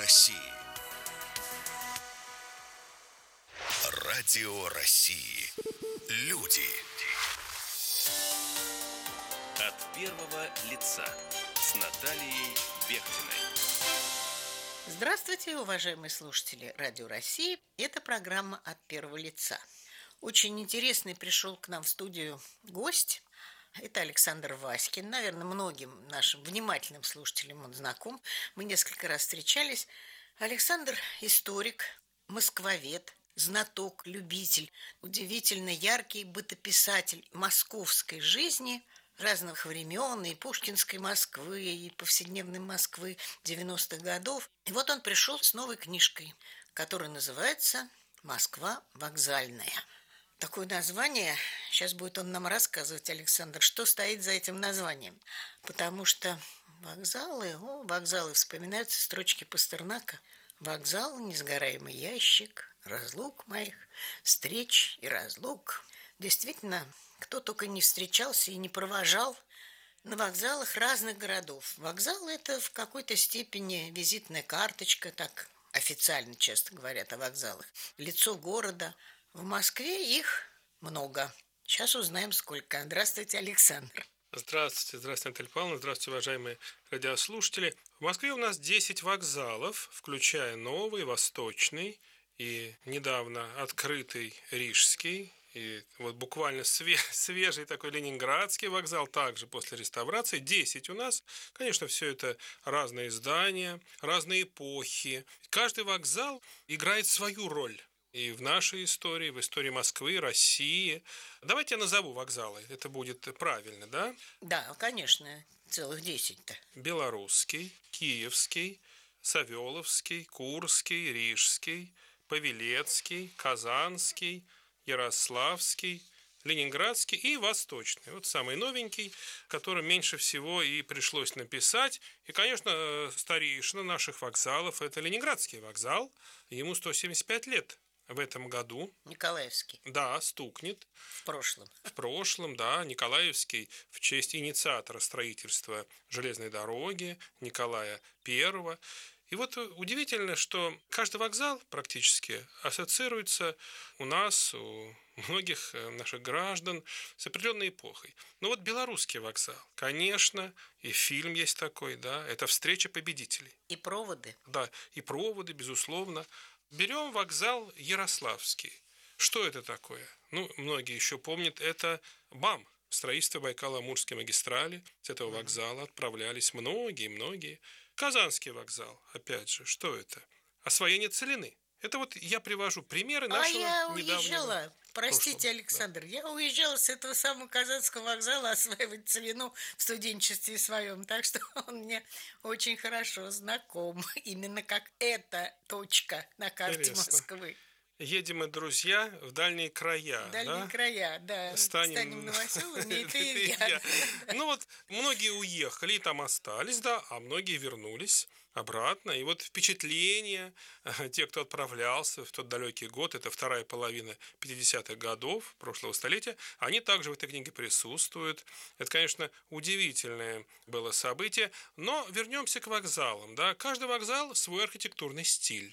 России. Радио России. Люди. От первого лица с Натальей Бехтиной. Здравствуйте, уважаемые слушатели Радио России. Это программа «От первого лица». Очень интересный пришел к нам в студию гость. Это Александр Васькин. Наверное, многим нашим внимательным слушателям он знаком. Мы несколько раз встречались. Александр – историк, москвовед, знаток, любитель, удивительно яркий бытописатель московской жизни разных времен, и пушкинской Москвы, и повседневной Москвы 90-х годов. И вот он пришел с новой книжкой, которая называется «Москва вокзальная». Такое название, сейчас будет он нам рассказывать, Александр, что стоит за этим названием. Потому что вокзалы, вспоминаются строчки Пастернака. Вокзал, несгораемый ящик, разлук моих, встреч и разлук. Действительно, кто только не встречался и не провожал на вокзалах разных городов. Вокзал – это в какой-то степени визитная карточка, так официально часто говорят о вокзалах. Лицо города. В Москве их много. Сейчас узнаем, сколько. Здравствуйте, Александр. Здравствуйте, Наталья Павловна, здравствуйте, уважаемые радиослушатели. В Москве у нас 10 вокзалов, включая новый, восточный и недавно открытый Рижский. И вот буквально свежий такой Ленинградский вокзал, также после реставрации. 10 у нас. Конечно, все это разные здания, разные эпохи. Каждый вокзал играет свою роль. И в нашей истории, в истории Москвы, России. Давайте я назову вокзалы. Это будет правильно, да? Да, конечно. Целых 10-то. Белорусский, Киевский, Савеловский, Курский, Рижский, Павелецкий, Казанский, Ярославский, Ленинградский и Восточный. Вот самый новенький, который меньше всего и пришлось написать. И, конечно, старейшина наших вокзалов – это Ленинградский вокзал. Ему 175 лет. В этом году. Николаевский. Да, стукнет. В прошлом. В прошлом, да, Николаевский в честь инициатора строительства железной дороги Николая I. И вот удивительно, что каждый вокзал практически ассоциируется у нас, у многих наших граждан с определенной эпохой. Но вот белорусский вокзал, конечно, и фильм есть такой, да, это «Встреча победителей». И проводы. Да, и проводы, безусловно. Берем вокзал Ярославский. Что это такое? Многие еще помнят, это БАМ, строительство Байкало-Амурской магистрали. С этого вокзала отправлялись многие. Казанский вокзал, опять же, что это? Освоение целины. Это вот я привожу примеры нашего недавнего. Я уезжала, простите, прошлого. Александр, да. Я уезжала с этого самого Казанского вокзала осваивать целину в студенчестве своем, так что он мне очень хорошо знаком, именно как эта точка на карте Интересно. Москвы. Едем мы, друзья, в дальние края. Дальние края, да. Станем новоселами, и ты, и я. Многие уехали и там остались, да, а многие вернулись обратно. И вот впечатления, те, кто отправлялся в тот далекий год, это вторая половина 50-х годов прошлого столетия, они также в этой книге присутствуют. Это, конечно, удивительное было событие. Но вернемся к вокзалам. Да. Каждый вокзал свой архитектурный стиль.